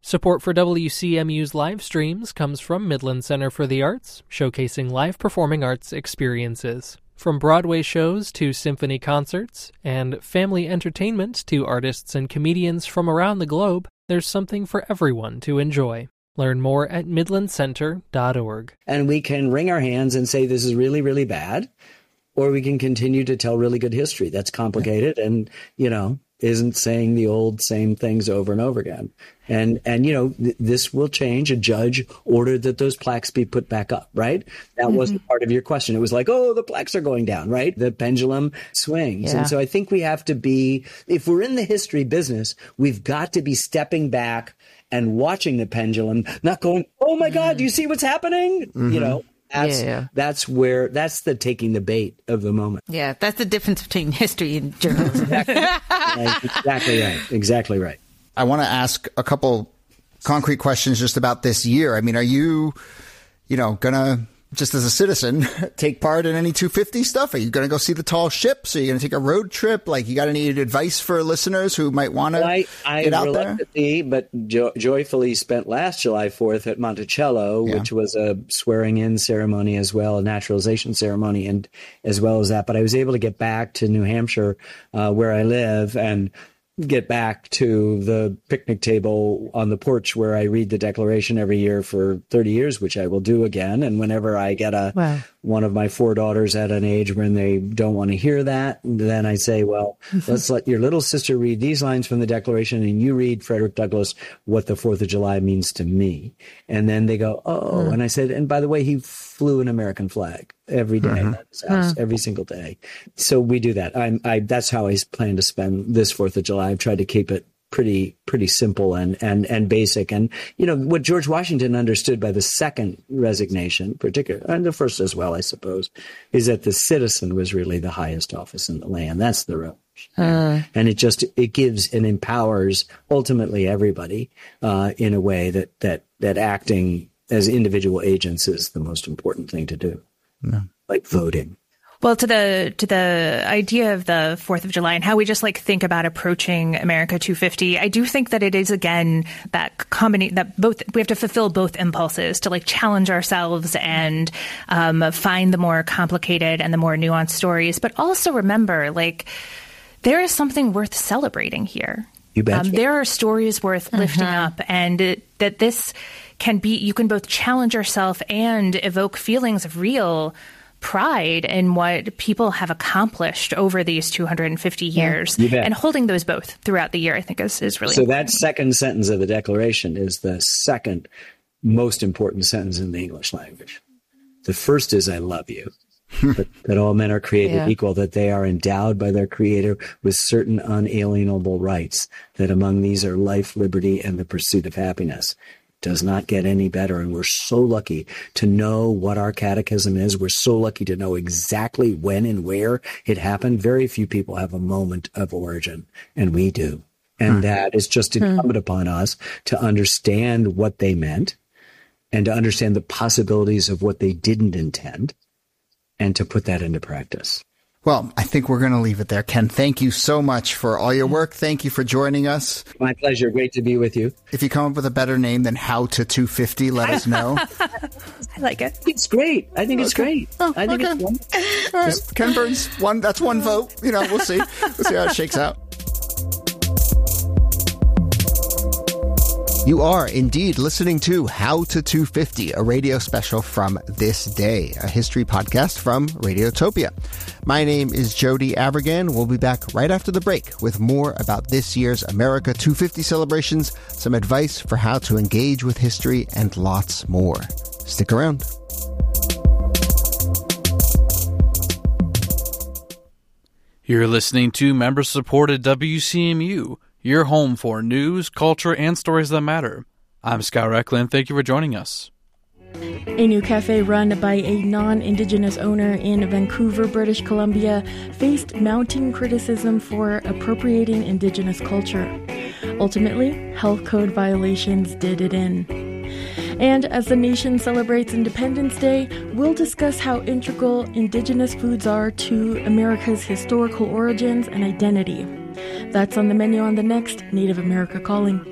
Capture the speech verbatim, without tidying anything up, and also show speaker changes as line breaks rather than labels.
Support for W C M U's live streams comes from Midland Center for the Arts, showcasing live performing arts experiences. From Broadway shows to symphony concerts, and family entertainment to artists and comedians from around the globe, there's something for everyone to enjoy. Learn more at midland center dot org.
And we can wring our hands and say this is really, really bad, or we can continue to tell really good history that's complicated and, you know, isn't saying the old same things over and over again. And, and you know, th- this will change. A judge ordered that those plaques be put back up, right? That mm-hmm. wasn't part of your question. It was like, oh, the plaques are going down, right? The pendulum swings. Yeah. And so I think we have to be, if we're in the history business, we've got to be stepping back and watching the pendulum, not going, oh my God, do you see what's happening? Mm-hmm. You know? That's, yeah, yeah. that's where, that's the taking the bait of the moment.
Yeah, that's the difference between history and journalism.
Exactly. Yeah, exactly right. Exactly right.
I want to ask a couple concrete questions just about this year. I mean, are you, you know, going to, just as a citizen, take part in any two fifty stuff? Are you going to go see the tall ships? Are you going to take a road trip? Like, you got any advice for listeners who might want to
I, I
get out there?
I but jo- joyfully spent last July fourth at Monticello, yeah. which was a swearing-in ceremony as well, a naturalization ceremony, and as well as that. But I was able to get back to New Hampshire, uh, where I live, and get back to the picnic table on the porch where I read the Declaration every year for thirty years, which I will do again. And whenever I get a wow. one of my four daughters at an age when they don't want to hear that, then I say, well, let's let your little sister read these lines from the Declaration and you read, Frederick Douglass, what the fourth of July means to me. And then they go, oh, mm. and I said, and by the way, he flew an American flag every day mm-hmm. at his house, mm. every single day. So we do that. I'm, I, that's how I plan to spend this fourth of July. I've tried to keep it pretty, pretty simple and, and, and basic. And, you know, what George Washington understood by the second resignation, particularly, and the first as well, I suppose, is that the citizen was really the highest office in the land. That's the revolution. Uh, and it just, it gives and empowers ultimately everybody, uh, in a way that, that, that acting as individual agents is the most important thing to do. Yeah. Like voting.
Well, to the to the idea of the fourth of July and how we just like think about approaching America two fifty, I do think that it is, again, that combination that both we have to fulfill both impulses to like challenge ourselves and um, find the more complicated and the more nuanced stories. But also remember, like, there is something worth celebrating here.
You bet.
Um, there are stories worth lifting uh-huh. up, and it, that this can be, you can both challenge yourself and evoke feelings of real pride in what people have accomplished over these two hundred fifty years. Yeah, and holding those both throughout the year, I think, is, is really
so
important.
That second sentence of the Declaration is the second most important sentence in the English language. The first is, I love you. that, that all men are created yeah. equal, that they are endowed by their Creator with certain unalienable rights, that among these are life, liberty, and the pursuit of happiness. Does not get any better. And we're so lucky to know what our catechism is. We're so lucky to know exactly when and where it happened. Very few people have a moment of origin, and we do. And hmm. that is just incumbent hmm. upon us to understand what they meant and to understand the possibilities of what they didn't intend and to put that into practice.
Well, I think we're going to leave it there. Ken, thank you so much for all your work. Thank you for joining us.
My pleasure. Great to be with you.
If you come up with a better name than How to two fifty, let us know.
I like it.
It's great. I think okay. it's great.
Oh,
I think
okay.
it's wonderful.
All right. Ken Burns, one, that's one vote. You know, we'll see. We'll see how it shakes out. You are indeed listening to How to two fifty, a radio special from This Day, a history podcast from Radiotopia. My name is Jody Avirgan. We'll be back right after the break with more about this year's America two fifty celebrations, some advice for how to engage with history, and lots more. Stick around.
You're listening to member-supported W C M U, your home for news, culture, and stories that matter. I'm Scott Recklin. Thank you for joining us.
A new cafe run by a non-Indigenous owner in Vancouver, British Columbia, faced mounting criticism for appropriating Indigenous culture. Ultimately, health code violations did it in. And as the nation celebrates Independence Day, we'll discuss how integral Indigenous foods are to America's historical origins and identity. That's on the menu on the next Native America Calling.